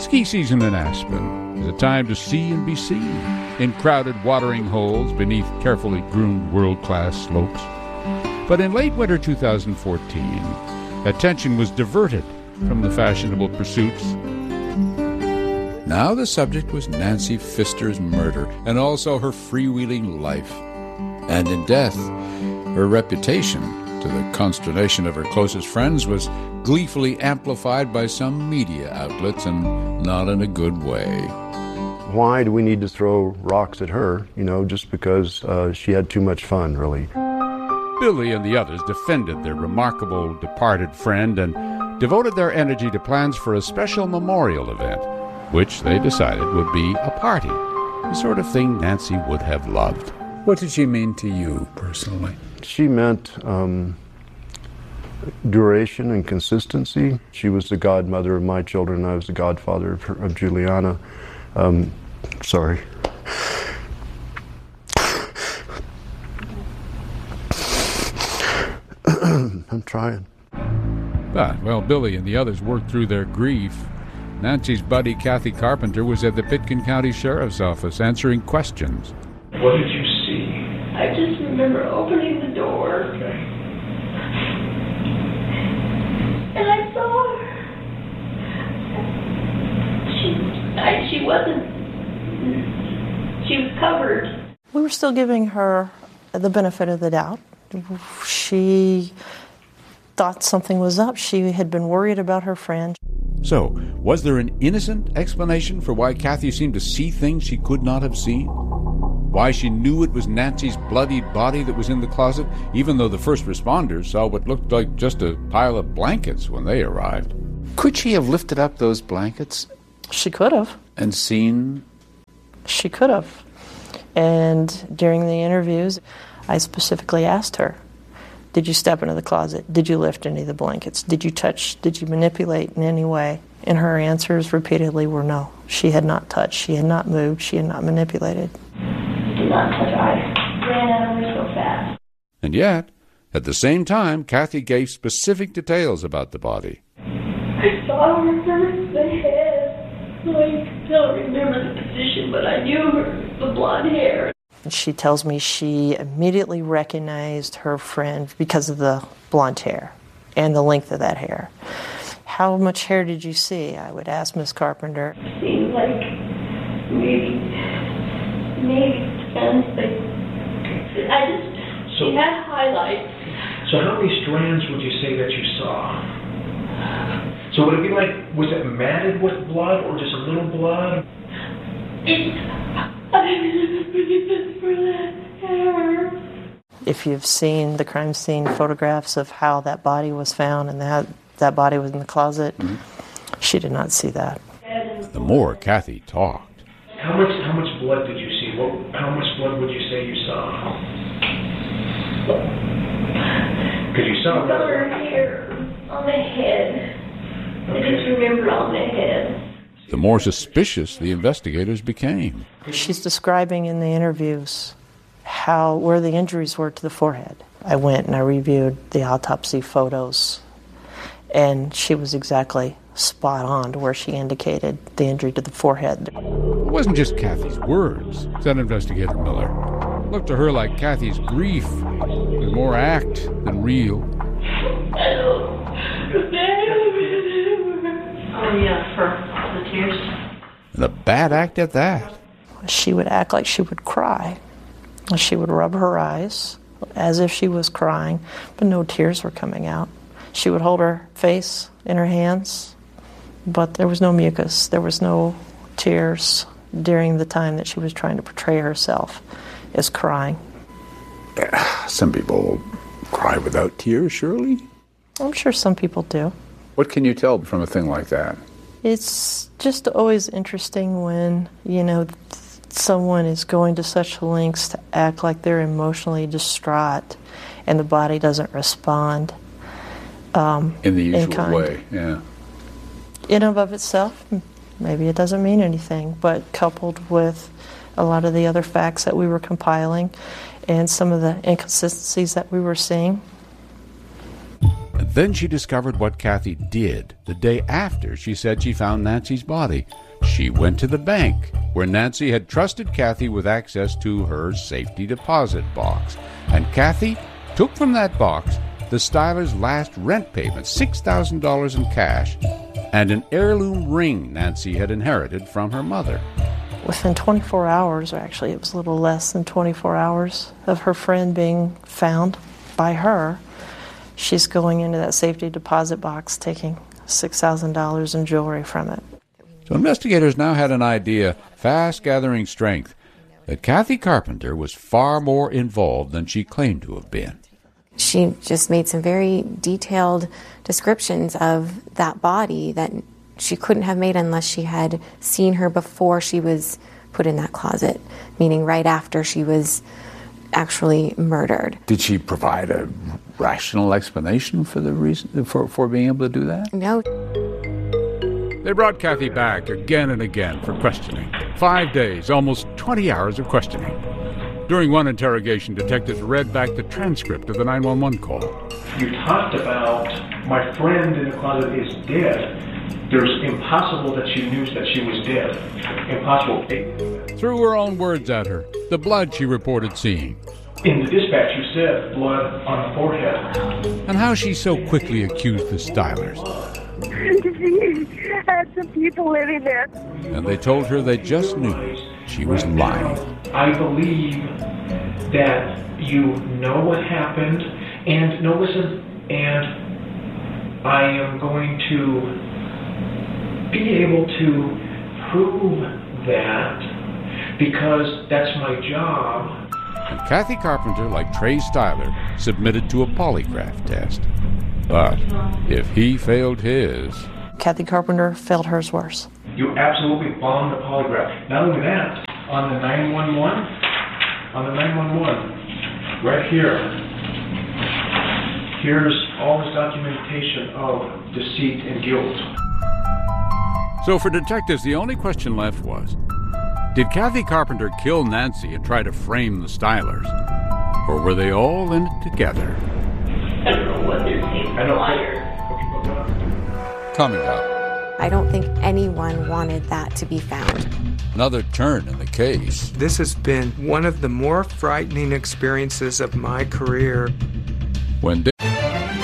Ski season in Aspen is a time to see and be seen in crowded watering holes beneath carefully groomed world-class slopes. But in late winter 2014, attention was diverted from the fashionable pursuits. Now the subject was Nancy Pfister's murder and also her freewheeling life. And in death, her reputation, to the consternation of her closest friends, was gleefully amplified by some media outlets, and not in a good way. Why do we need to throw rocks at her, just because she had too much fun, really? Billy and the others defended their remarkable departed friend and devoted their energy to plans for a special memorial event, which they decided would be a party, the sort of thing Nancy would have loved. What did she mean to you personally? She meant duration and consistency. She was the godmother of my children. I was the godfather of Juliana. Sorry. I'm trying. But while Billy and the others worked through their grief, Nancy's buddy Kathy Carpenter was at the Pitkin County Sheriff's Office answering questions. What did you see? I just remember opening the door. Okay. And I saw her. She was covered. We were still giving her the benefit of the doubt. She thought something was up. She had been worried about her friend. So, was there an innocent explanation for why Kathy seemed to see things she could not have seen? Why she knew it was Nancy's bloodied body that was in the closet, even though the first responders saw what looked like just a pile of blankets when they arrived? Could she have lifted up those blankets? She could have. And seen? She could have. And during the interviews, I specifically asked her, did you step into the closet? Did you lift any of the blankets? Did you touch? Did you manipulate in any way? And her answers repeatedly were no. She had not touched. She had not moved. She had not manipulated. Did not touch. I ran out of her so fast. And yet, at the same time, Kathy gave specific details about the body. I saw her first, the head. I don't remember the position, but I knew her, the blonde hair. She tells me she immediately recognized her friend because of the blonde hair and the length of that hair. How much hair did you see? I would ask Miss Carpenter. It seemed like maybe 10. She had highlights. So how many strands would you say that you saw? So would it be like, was it matted with blood or just a little blood? If you've seen the crime scene photographs of how that body was found and that body was in the closet, she did not see that. The more Kathy talked. How much blood did you see? How much blood would you say you saw? Because you saw that. Her hair on the head. I just remember on the head. The more suspicious the investigators became. She's describing in the interviews where the injuries were to the forehead. I went and I reviewed the autopsy photos, and she was exactly spot on to where she indicated the injury to the forehead. It wasn't just Kathy's words, said Investigator Miller. It looked to her like Kathy's grief was more act than real. Oh, yeah, for the tears. And a bad act at that. She would act like she would cry. She would rub her eyes as if she was crying, but no tears were coming out. She would hold her face in her hands, but there was no mucus. There was no tears during the time that she was trying to portray herself as crying. Some people cry without tears, surely? I'm sure some people do. What can you tell from a thing like that? It's just always interesting when, someone is going to such lengths to act like they're emotionally distraught and the body doesn't respond. In the usual way, yeah. In and of itself, maybe it doesn't mean anything, but coupled with a lot of the other facts that we were compiling and some of the inconsistencies that we were seing. then she discovered what Kathy did the day after she said she found Nancy's body. She went to the bank, where Nancy had trusted Kathy with access to her safety deposit box. And Kathy took from that box the Stylers' last rent payment, $6,000 in cash, and an heirloom ring Nancy had inherited from her mother. Within 24 hours, or actually it was a little less than 24 hours, of her friend being found by her, she's going into that safety deposit box, taking $6,000 in jewelry from it. So investigators now had an idea, fast gathering strength, that Kathy Carpenter was far more involved than she claimed to have been. She just made some very detailed descriptions of that body that she couldn't have made unless she had seen her before she was put in that closet, meaning right after she was actually murdered. Did she provide a rational explanation for the reason for being able to do that? No. They brought Kathy back again and again for questioning. 5 days, almost 20 hours of questioning. During one interrogation, detectives read back the transcript of the 911 call. You talked about my friend in the closet is dead. There's impossible that she knew that she was dead. Impossible. Threw her own words at her. The blood she reported seeing. In the dispatch, you said blood on the forehead. And how she so quickly accused the Stylers. She had some people living there. And they told her they just knew she was lying. I believe that you know what happened, and no, listen, and I am going to be able to prove that because that's my job. And Kathy Carpenter, like Trey Styler, submitted to a polygraph test. But if he failed his... Kathy Carpenter failed hers worse. You absolutely bombed the polygraph. Not only that, on the 911, right here, here's all this documentation of deceit and guilt. So for detectives, the only question left was, did Kathy Carpenter kill Nancy and try to frame the Stylers? Or were they all in it together? I don't know what they're saying. Liar. Coming up. I don't think anyone wanted that to be found. Another turn in the case. This has been one of the more frightening experiences of my career. When